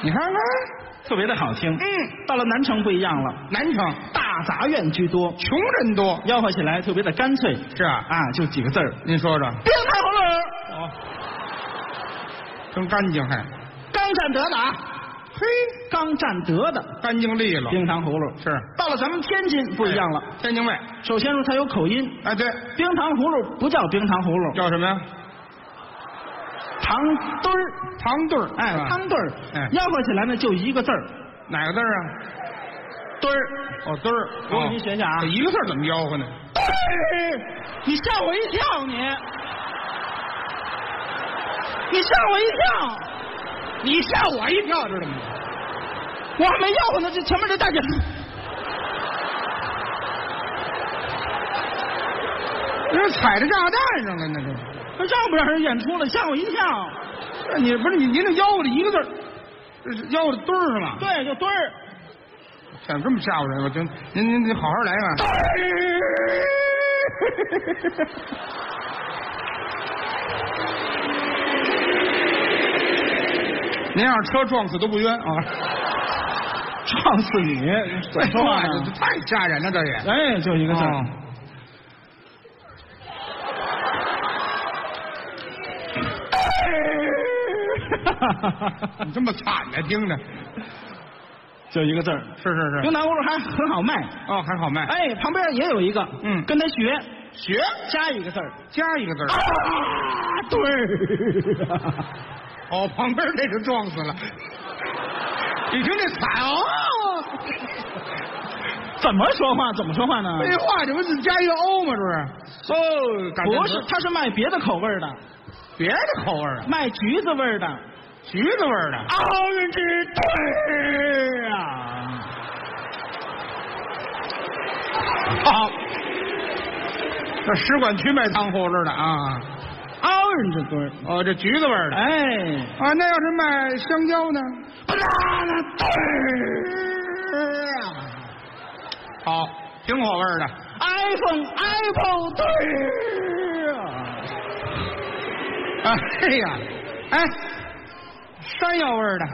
你看看， 特别的好听。到了南城不一样了， 南城大杂院居多， 穷人多， 吆喝起来特别的干脆。 是啊， 就几个字儿， 您说说， 冰糖葫芦， 哦，真干净还， 刚占得的啊， 嘿， 刚占得的干净利落。 冰糖葫芦是， 到了咱们天津不一样了， 天津卫， 首先说它有口音， 哎对， 冰糖葫芦不叫冰糖葫芦， 叫什么呀？ 糖墩儿， 糖墩儿， 汤墩儿， 哎吆喝起来呢就一个字儿， 哪个字儿啊？ 墩儿。 哦，墩儿。 我给您学一下啊这一个字儿怎么吆喝呢？ 你吓我一跳，你吓我一跳， 你吓我一跳，知道吗？ 我还没吆喝呢，这前面这大姐， 这踩着炸弹上了，那是。 这让不让人演出了？吓我一跳。 你不是您这吆喝的一个字儿，这是吆喝的墩儿是吗？ 对，就墩儿。 怎么这么吓唬人？我真，您好好来吧。您让车撞死都不冤啊！ 撞死你！怎么说话呢？ 这太吓人了，这也。 哎，就一个字儿。 你这么惨呢，听着。 就一个字儿， 是。 冰糖葫芦还很好卖哦，还好卖。 哎，旁边也有一个，跟他学，加一个字儿， 加一个字儿。 对。 哦，旁边这是撞死了。你听这惨哦。 怎么说话呢？ 废话，这不是加一个欧吗？这是。 不是，他是卖别的口味的， 别的口味啊， 卖橘子味的。 橘子味的 ，orange 墩儿啊！ 好，这使馆区卖糖葫芦的啊 ，orange 墩儿， 哦，这橘子味的， 哎， 那要是卖香蕉呢 ？banana 墩儿啊！ 好，苹果味的 ，apple 墩儿啊！ 哎呀，哎。山药味的，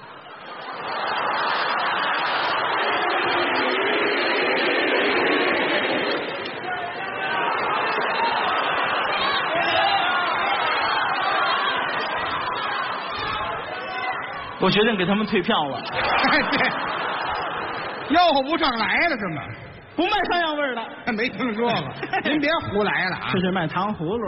我决定给他们退票了。 哎，对，吆喝不上来了，是吗？ 不卖山药味的， 没听说过。您别胡来了啊！ 这是卖糖葫芦。